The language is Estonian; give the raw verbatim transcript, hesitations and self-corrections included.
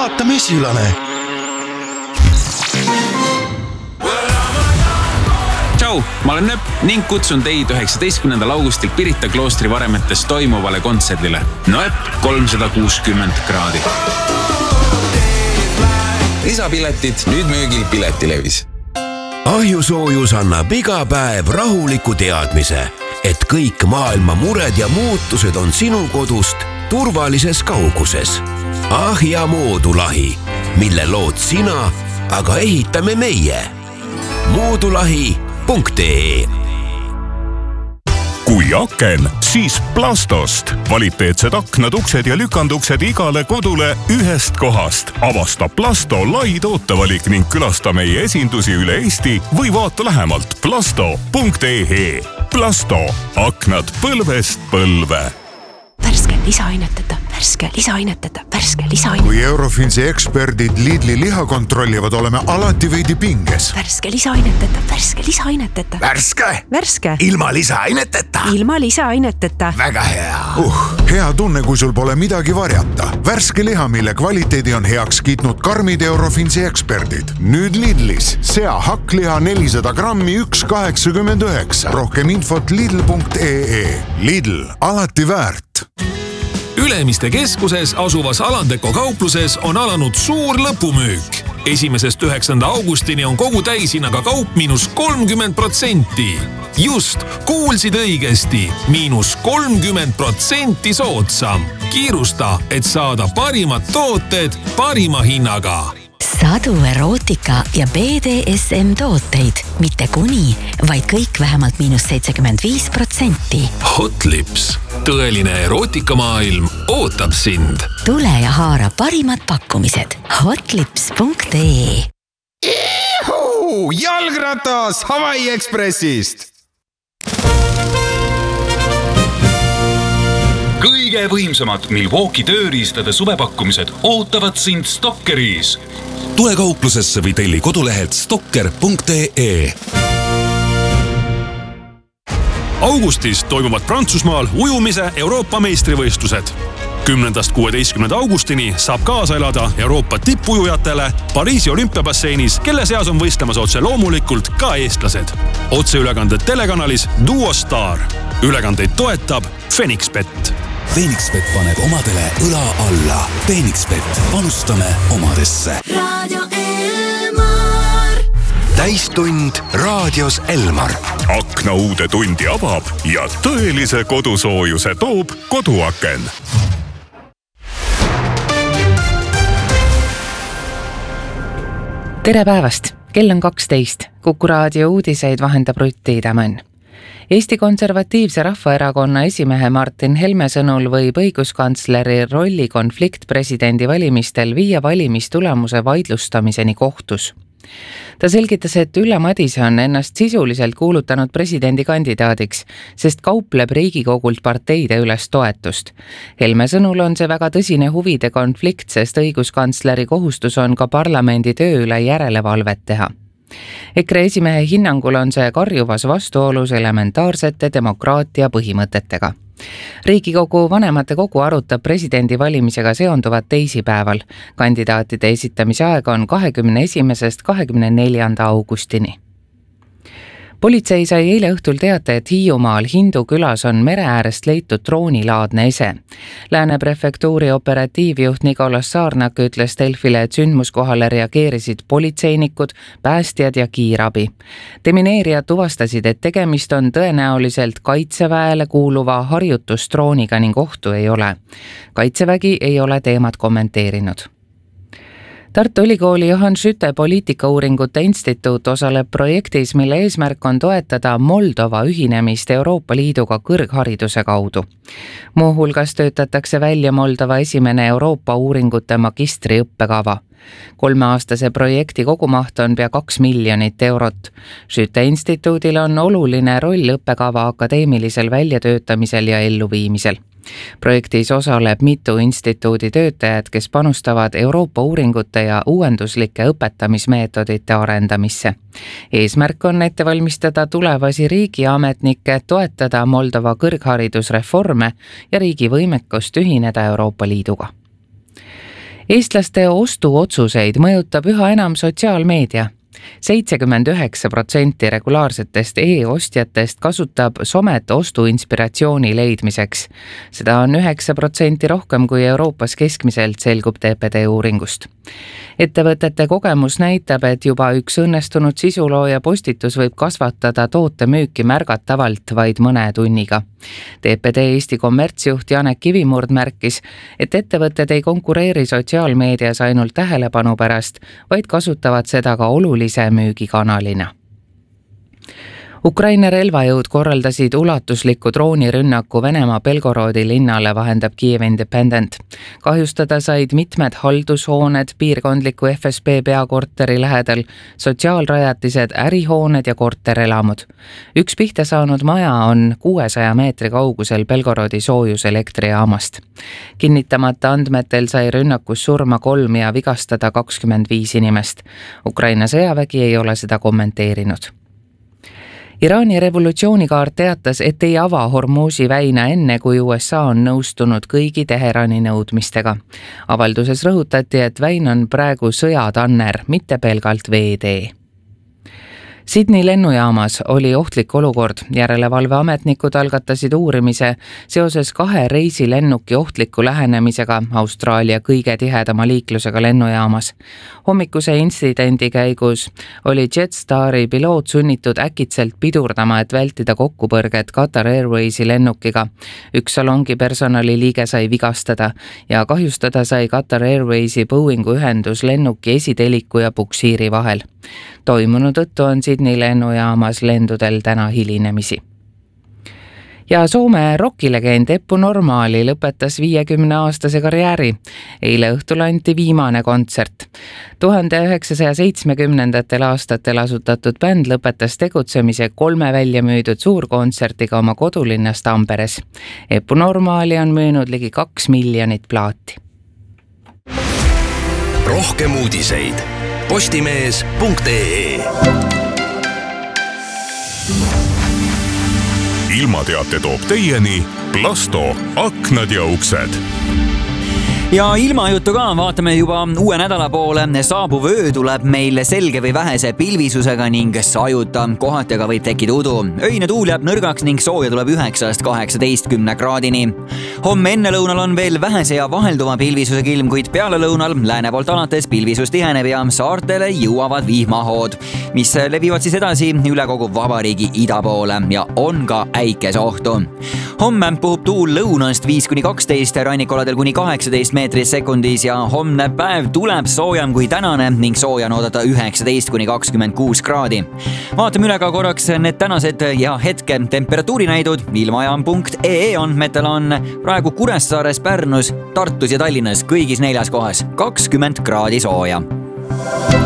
vaata mesilane. Tšau, ma olen Nööp ning kutsun teid üheksateistkümnendal augustil Pirita kloostri varemetes toimuvale kontserdile. Nööp kolmsada kuuskümmend kraadi. Lisapiletid nüüd müügil Piletilevis. Ahjusoojus annab iga päev rahuliku teadmise, et kõik maailma mured ja muutused on sinu kodust turvalises kauguses. Ahja moodulahi, mille lood sina, aga ehitame meie. moodulahi punkt ee. Kui aken, siis Plastost. Kvaliteetsed aknad, uksed ja lükanduksed igale kodule ühest kohast. Avasta Plasto lai tootevalik ning külasta meie esindusi üle Eesti või vaata lähemalt plasto punkt ee. Plasto, aknad põlvest põlve. Värske lisaaineteta, värske lisaaineteta, värske lisaaineteta. Kui Eurofinsi eksperdid Lidli liha kontrollivad, oleme alati veidi pinges. Värske lisaaineteta, värske lisaaineteta. Värske? Värske. Ilma lisaaineteta? Ilma lisaaineteta. Väga hea. Uh, hea tunne, kui sul pole midagi varjata. Värske liha, mille kvaliteedi on heaks kiitnud karmid Eurofinsi eksperdid. Nüüd Lidlis. Sea hakkliha nelisada grammi üks kaheksakümmend üheksa. Rohkem infot lidl punkt ee. Lidl, alati väärt. Ülemiste keskuses asuvas Alandeko kaupluses on alanud suur lõpumüük. Esimesest üheksanda augustini on kogu täishinnaga kaup miinus kolmkümmend protsenti. Just, kuulsid õigesti, miinus kolmkümmend protsenti soodsam. Kiirusta, et saada parimad tooted parima hinnaga. Sadu erootika ja B D S M tooteid, mitte kuni, vaid kõik vähemalt miinus seitsekümmend viis protsenti. Hot Lips, tõeline erootikamaailm ootab sind. Tule ja haara parimad pakkumised. hotlips punkt ee. Ihu, jalgratas Hawaii Expressist! Kõige võimsamad Milwaukee tööriistade suvepakkumised ootavad sind Stockeris. Tule kauplusesse või telli kodulehelt stocker punkt ee. Augustis toimuvad Prantsusmaal ujumise Euroopa meistrivõistlused. kümnendast kuueteistkümnenda augustini saab kaasa elada Euroopa tippujujatele Pariisi olümpiabasseinis, kelle seas on võistlemas otse loomulikult ka eestlased. Otseülekanded telekanalis Duo Star. Ülekandeid toetab Fenixbet. Fenixbet paneb omadele õla alla. Fenixbet, panustame omadesse. Radio Elmar. Täistund raadios Elmar. Akna uude tundi avab ja tõelise kodusoojuse toob koduaken. Tere päevast! Kell on kaksteist. Kuku raadio uudiseid vahendab Rutti Idamann. Eesti Konservatiivse Rahvaerakonna esimehe Martin Helme sõnul võib õiguskantsleri rolli konflikt presidendi valimistel viia valimistulemuse vaidlustamiseni kohtus. Ta selgitas, et Ülle Madise on ennast sisuliselt kuulutanud presidendi kandidaadiks, sest kaupleb Riigikogult parteide üles toetust. Helme sõnul on see väga tõsine huvide konflikt, sest õiguskantsleri kohustus on ka parlamendi töö üle järelevalvet teha. EKRE esimehe hinnangul on see karjuvas vastuolus elementaarsete demokraatia põhimõtetega. Riigikogu vanematekogu arutab presidendi valimisega seonduvat teisipäeval. Kandidaatide esitamise aeg on kahekümne esimesest kahekümne neljanda augustini. Politsei sai eile õhtul teate, et Hiiumaal Hindu külas on mere äärest leitud droonilaadne ese. Lääne prefektuuri operatiivjuht Nikolas Saarnak ütles Delfile, et sündmuskohale reageerisid politseinikud, päästjad ja kiirabi. Demineerijad tuvastasid, et tegemist on tõenäoliselt kaitseväele kuuluva harjutusdrooniga ning ohtu ei ole. Kaitsevägi ei ole teemat kommenteerinud. Tartu Ülikooli Johan Schütte poliitikauuringute instituut osaleb projektis, mille eesmärk on toetada Moldova ühinemist Euroopa Liiduga kõrghariduse kaudu. Muuhulgas töötatakse välja Moldova esimene Euroopa uuringute magistriõppekava. Kolmeaastase projekti kogumaht on pea kaks miljonit eurot. Schütte instituudil on oluline roll õppekava akadeemilisel väljatöötamisel ja elluviimisel. Projektis osaleb mitu instituudi töötajad, kes panustavad Euroopa uuringute ja uuenduslike õpetamismeetodite arendamisse. Eesmärk on ette valmistada tulevasi riigiametnikke, toetada Moldova kõrgharidusreforme ja riigi võimekust ühineda Euroopa Liiduga. Eestlaste ostuotsuseid mõjutab üha enam sotsiaalmeedia. seitsekümmend üheksa protsenti regulaarsetest e-ostjatest kasutab somet ostuinspiratsiooni leidmiseks. Seda on üheksa protsenti rohkem kui Euroopas keskmiselt, selgub T P D uuringust. Ettevõtete kogemus näitab, et juba üks õnnestunud sisulooja postitus võib kasvatada toote müüki märgatavalt vaid mõne tunniga. T P D Eesti kommertsjuht Janek Kivimurd märkis, et ettevõtted ei konkureeri sotsiaalmeedias ainult tähelepanu pärast, vaid kasutavad seda ka olulise müügikanalina. Ukraina relvajõud korraldasid ulatusliku droonirünnaku Venemaa Belgorodi linnale, vahendab Kiev Independent. Kahjustada said mitmed haldushooned, piirkondliku F S B peakorteri lähedal, sotsiaalrajatised, ärihooned ja korterelamud. Üks pihta saanud maja on kuuesaja meetri kaugusel Belgorodi soojuselektrijaamast. Kinnitamata andmetel sai rünnakus surma kolm ja vigastada kakskümmend viis inimest. Ukraina sõjavägi ei ole seda kommenteerinud. Iraani revolutsioonikaart teatas, et ei ava Hormuzi väina enne, kui U S A on nõustunud kõigi Teherani nõudmistega. Avalduses rõhutati, et väin on praegu sõjatanner, mitte pelgalt veetee. Sydney lennujaamas oli ohtlik olukord. Järelevalveametnikud algatasid uurimise seoses kahe reisilennuki ohtliku lähenemisega Austraalia kõige tihedama liiklusega lennujaamas. Hommikuse intsidendi käigus oli Jetstari piloot sunnitud äkitselt pidurdama, et vältida kokkupõrget Qatar Airwaysi lennukiga. Üks salongi personali liige sai vigastada ja kahjustada sai Qatar Airwaysi Boeingu ühendus lennuki esiteliku ja puksiiri vahel. Toimunu tõttu on Sydney lennujaamas lendudel täna hilinemisi. Ja Soome rockilegend Eppu Normaali lõpetas viiekümne aastase karjääri. Eile õhtul anti viimane kontsert. tuhande üheksasaja seitsmekümnendatel aastatel asutatud bänd lõpetas tegutsemise kolme välja müüdud suurkontsertiga oma kodulinnas Tamperes. Eppu Normaali on müünud ligi kaks miljonit plaati. Rohkem uudiseid postimees punkt ee. Ilmateate toob teieni Plasto aknad ja uksed. Ja ilmajuttu ka vaatame juba uue nädala poole. Saabuv öö tuleb meil selge või vähese pilvisusega ning sajuta. Kohati aga võib tekkida udu. Öine tuul jääb nõrgaks ning sooja tuleb üheksast kaheksateistkümne kraadini. Homme enne lõunal on veel vähese ja vahelduva pilvisusega ilm, kuid peale lõunal lääne poolt alates pilvisus tiheneb ja saartele jõuavad vihmahood, mis levivad siis edasi üle kogu vabariigi ida poole ja on ka äikese ohtu. Homme puhub tuul lõunast viis kuni kaksteist, rannikoladel kuni kaheksateist meetris sekundis ja homne päev tuleb soojam kui tänane ning sooja on oodata üheksateist kuni kakskümmend kuus kraadi. Vaatame üle ka korraks need tänased ja hetke temperatuurinäidud. Ilmajaam punkt ee andmetel on praegu Kuressaares, Pärnus, Tartus ja Tallinnas kõigis neljas kohas kakskümmend kraadi sooja.